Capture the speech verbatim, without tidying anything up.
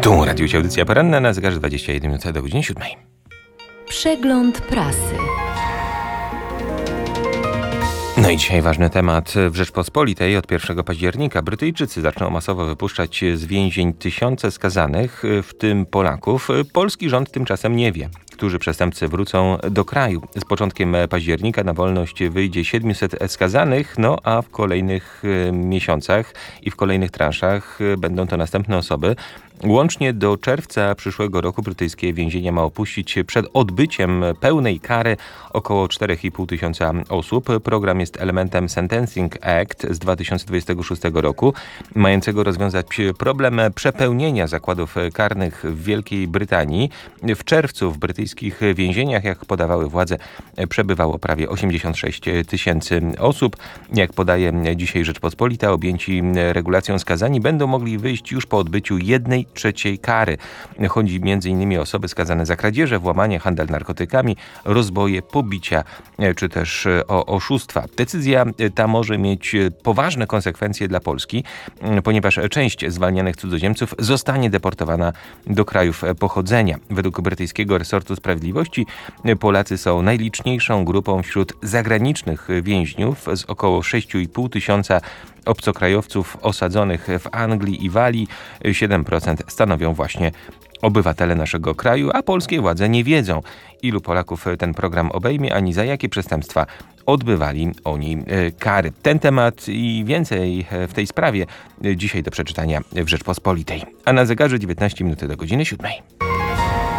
Tu Radio Audycja Poranna na zegarze dwadzieścia jeden minut do godziny siódmej. Przegląd prasy. No i dzisiaj ważny temat w Rzeczpospolitej. Od pierwszego października Brytyjczycy zaczną masowo wypuszczać z więzień tysiące skazanych, w tym Polaków. Polski rząd tymczasem nie wie, którzy przestępcy wrócą do kraju. Z początkiem października na wolność wyjdzie siedemset skazanych, no a w kolejnych miesiącach i w kolejnych transzach będą to następne osoby. Łącznie do czerwca przyszłego roku brytyjskie więzienia ma opuścić przed odbyciem pełnej kary około cztery i pół tysiąca osób. Program jest elementem Sentencing Act z dwa tysiące dwudziestego szóstego roku, mającego rozwiązać problem przepełnienia zakładów karnych w Wielkiej Brytanii. W czerwcu w brytyjskich więzieniach, jak podawały władze, przebywało prawie osiemdziesiąt sześć tysięcy osób. Jak podaje dzisiaj Rzeczpospolita, objęci regulacją skazani będą mogli wyjść już po odbyciu jednej trzeciej kary. Chodzi między innymi o osoby skazane za kradzieże, włamanie, handel narkotykami, rozboje, pobicia czy też o oszustwa. Decyzja ta może mieć poważne konsekwencje dla Polski, ponieważ część zwalnianych cudzoziemców zostanie deportowana do krajów pochodzenia. Według brytyjskiego resortu sprawiedliwości Polacy są najliczniejszą grupą wśród zagranicznych więźniów. Z około sześć i pół tysiąca obcokrajowców osadzonych w Anglii i Walii siedem procent stanowią właśnie obywatele naszego kraju, a polskie władze nie wiedzą, ilu Polaków ten program obejmie, ani za jakie przestępstwa odbywali oni kary. Ten temat i więcej w tej sprawie dzisiaj do przeczytania w Rzeczpospolitej. A na zegarze dziewiętnaście minut do godziny siódmej.